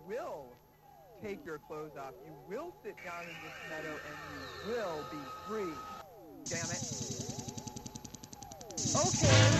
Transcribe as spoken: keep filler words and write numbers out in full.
will take your clothes off. You will sit down in this meadow and you will be free. Damn it. Okay.